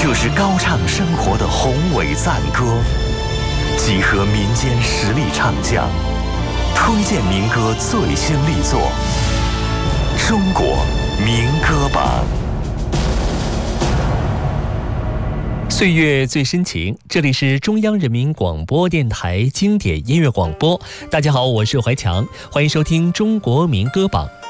这是高唱生活的宏伟赞歌，集合民间实力唱将，推荐民歌最新力作，中国民歌榜。岁月最深情，这里是中央人民广播电台经典音乐广播。大家好，我是怀强，欢迎收听中国民歌榜。